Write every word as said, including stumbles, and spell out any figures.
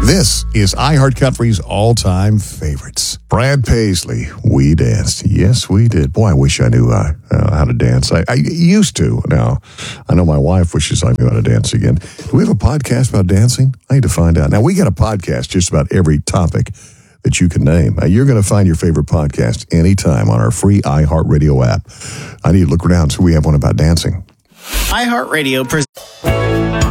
This is iHeartCountry's all-time favorites. Brad Paisley, We Danced. Yes, we did. Boy, I wish I knew uh, uh, how to dance. I, I used to. Now, I know my wife wishes I knew how to dance again. Do we have a podcast about dancing? I need to find out. Now, we got a podcast just about every topic that you can name. Uh, you're going to find your favorite podcast anytime on our free iHeartRadio app. I need to look around so we have one about dancing. iHeartRadio presents.